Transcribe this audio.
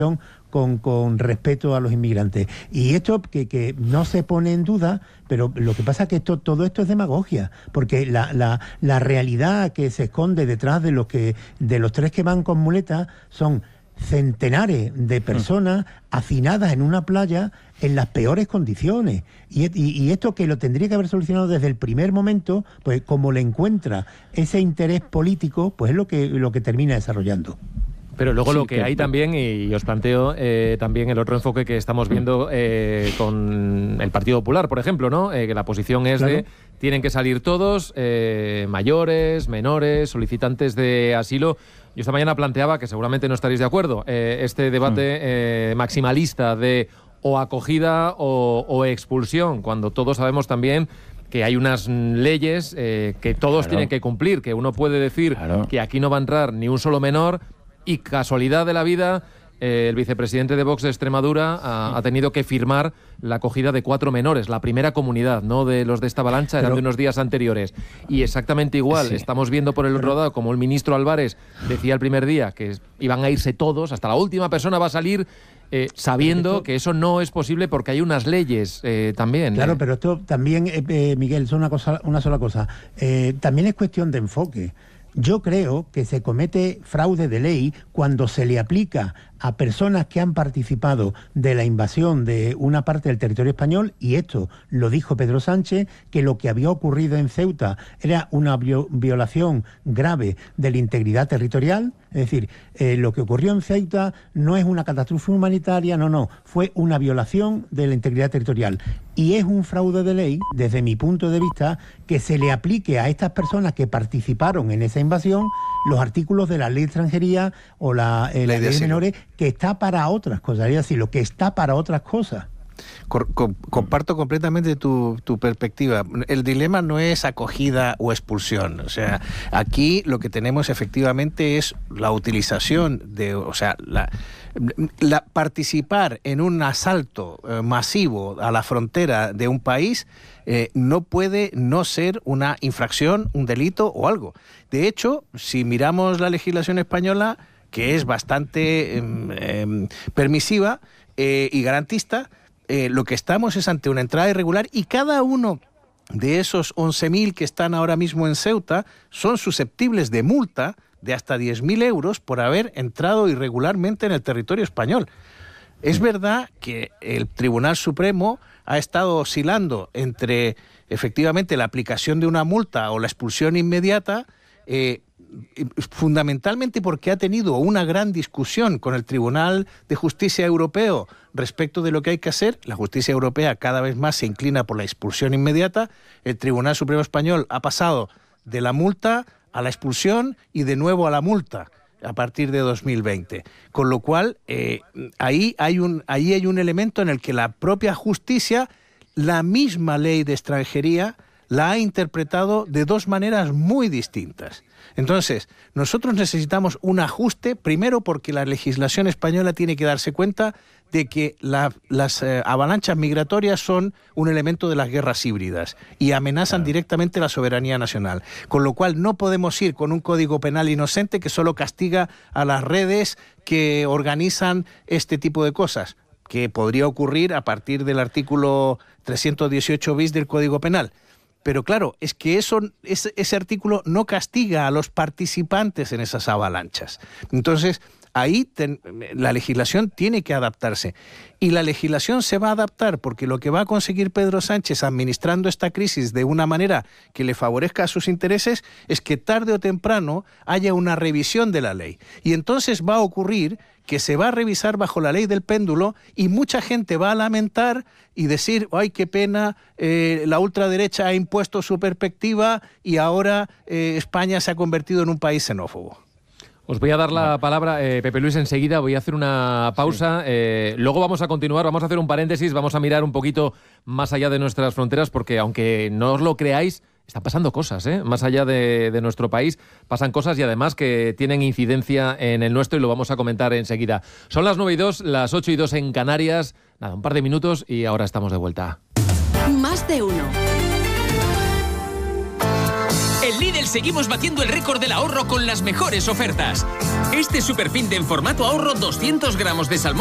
con respeto a los inmigrantes. Y esto que no se pone en duda, pero lo que pasa es que todo esto es demagogia, porque la realidad que se esconde detrás de los tres que van con muletas son centenares de personas hacinadas en una playa en las peores condiciones. Y esto que lo tendría que haber solucionado desde el primer momento, pues como le encuentra ese interés político, pues es lo que termina desarrollando. Pero luego lo que hay también, y os planteo también el otro enfoque que estamos viendo con el Partido Popular, por ejemplo, ¿no? Que la posición es de tienen que salir todos, mayores, menores, solicitantes de asilo. Yo esta mañana planteaba, que seguramente no estaréis de acuerdo, este debate maximalista de o acogida o expulsión, cuando todos sabemos también que hay unas leyes que todos tienen que cumplir, que uno puede decir que aquí no va a entrar ni un solo menor. Y casualidad de la vida, el vicepresidente de Vox de Extremadura ha tenido que firmar la acogida de 4 menores, la primera comunidad, no de los de esta avalancha, eran de unos días anteriores. Y exactamente igual, estamos viendo por el otro lado como el ministro Álvarez decía el primer día que iban a irse todos, hasta la última persona va a salir, sabiendo que eso no es posible porque hay unas leyes también. Claro, pero esto también, Miguel, es una sola cosa. También es cuestión de enfoque. Yo creo que se comete fraude de ley cuando se le aplica a personas que han participado de la invasión de una parte del territorio español, y esto lo dijo Pedro Sánchez, que lo que había ocurrido en Ceuta era una violación grave de la integridad territorial. Es decir, lo que ocurrió en Ceuta no es una catástrofe humanitaria, no, fue una violación de la integridad territorial. Y es un fraude de ley, desde mi punto de vista, que se le aplique a estas personas que participaron en esa invasión los artículos de la ley de extranjería o la ley de menores, que está para otras cosas, es decir, lo que está para otras cosas. Comparto completamente tu perspectiva. El dilema no es acogida o expulsión. O sea, aquí lo que tenemos efectivamente es la utilización de, o sea, la participar en un asalto masivo a la frontera de un país no puede no ser una infracción, un delito o algo. De hecho, si miramos la legislación española, que es bastante permisiva y garantista, lo que estamos es ante una entrada irregular, y cada uno de esos 11.000 que están ahora mismo en Ceuta son susceptibles de multa de hasta 10.000 euros por haber entrado irregularmente en el territorio español. Es verdad que el Tribunal Supremo ha estado oscilando entre, efectivamente, la aplicación de una multa o la expulsión inmediata, fundamentalmente porque ha tenido una gran discusión con el Tribunal de Justicia Europeo respecto de lo que hay que hacer. La justicia europea cada vez más se inclina por la expulsión inmediata. El Tribunal Supremo Español ha pasado de la multa a la expulsión y de nuevo a la multa a partir de 2020. Con lo cual, ahí hay un elemento en el que la propia justicia, la misma ley de extranjería, la ha interpretado de dos maneras muy distintas. Entonces, nosotros necesitamos un ajuste, primero porque la legislación española tiene que darse cuenta de que las avalanchas migratorias son un elemento de las guerras híbridas y amenazan directamente la soberanía nacional. Con lo cual no podemos ir con un código penal inocente que solo castiga a las redes que organizan este tipo de cosas, que podría ocurrir a partir del artículo 318 bis del Código Penal. Pero claro, es que ese artículo no castiga a los participantes en esas avalanchas. Entonces, ahí la legislación tiene que adaptarse. Y la legislación se va a adaptar porque lo que va a conseguir Pedro Sánchez administrando esta crisis de una manera que le favorezca a sus intereses es que tarde o temprano haya una revisión de la ley. Y entonces va a ocurrir que se va a revisar bajo la ley del péndulo y mucha gente va a lamentar y decir, ¡ay, qué pena! La ultraderecha ha impuesto su perspectiva y ahora España se ha convertido en un país xenófobo. Os voy a dar la palabra, Pepe Luis, enseguida. Voy a hacer una pausa. Luego vamos a continuar, vamos a hacer un paréntesis, vamos a mirar un poquito más allá de nuestras fronteras, porque aunque no os lo creáis, están pasando cosas, más allá de nuestro país. Pasan cosas y además que tienen incidencia en el nuestro y lo vamos a comentar enseguida. Son las 9:02, las 8:02 en Canarias. Nada, un par de minutos y ahora estamos de vuelta. Más de uno. El Lidl seguimos batiendo el récord del ahorro con las mejores ofertas. Este superfin de en formato ahorro 200 gramos de salmón